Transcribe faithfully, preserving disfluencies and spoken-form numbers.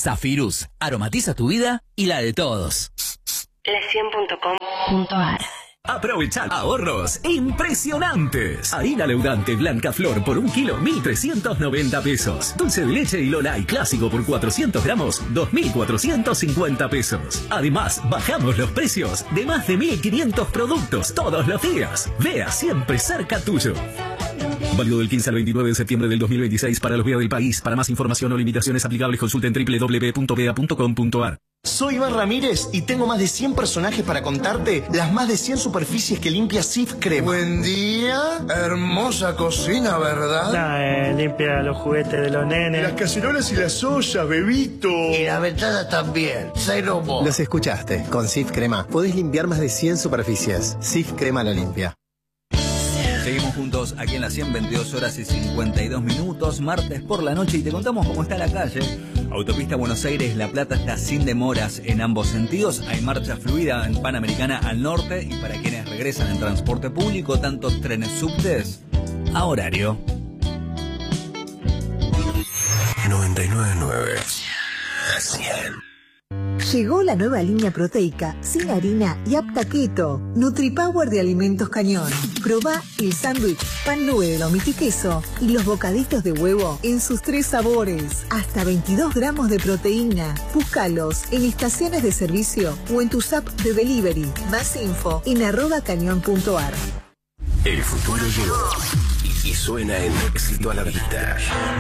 Zafirus, aromatiza tu vida y la de todos. la cien punto com punto ar. Aprovechad ahorros impresionantes. Harina leudante Blanca Flor por un kilo, mil trescientos noventa pesos. Dulce de leche y Lolay clásico por cuatrocientos gramos, dos mil cuatrocientos cincuenta pesos. Además, bajamos los precios de más de mil quinientos productos todos los días. Vea siempre cerca tuyo. Válido del quince al veintinueve de septiembre del dos mil veintiséis para los B E A del país. Para más información o limitaciones aplicables, consulten doble u doble u doble u punto bea punto com punto ar. Soy Iván Ramírez y tengo más de cien personajes para contarte las más de cien superficies que limpia Cif Crema. Buen día, hermosa cocina, ¿verdad? Nah, eh, limpia los juguetes de los nenes. Las cacerolas y las ollas, bebito. Y la ventana también, cero mo. Los escuchaste, con Cif Crema podés limpiar más de cien superficies. Cif Crema la limpia. Seguimos juntos aquí en las cien, veintidós horas y cincuenta y dos minutos, martes por la noche, y te contamos cómo está la calle. Autopista Buenos Aires-La Plata está sin demoras en ambos sentidos. Hay marcha fluida en Panamericana al norte, y para quienes regresan en transporte público, tanto trenes subtes a horario. noventa y nueve punto nueve. cien. Llegó la nueva línea proteica, sin harina y apta keto. NutriPower de Alimentos Cañón. Probá el sándwich, pan nube de lomito y queso y los bocaditos de huevo en sus tres sabores. Hasta veintidós gramos de proteína. Búscalos en estaciones de servicio o en tus apps de delivery. Más info en arroba cañón punto ar. El futuro llegó y suena en Éxito a la Vista.